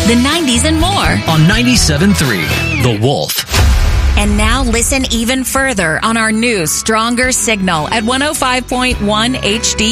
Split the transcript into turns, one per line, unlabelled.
the 90s, and more.
On 97.3, The Wolf.
And now listen even further on our new, stronger signal at 105.1 HD.